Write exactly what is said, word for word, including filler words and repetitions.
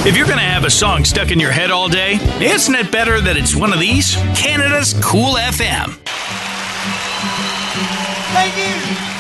If you're going to have a song stuck in your head all day, isn't it better that it's one of these? Canada's Cool F M. Thank you.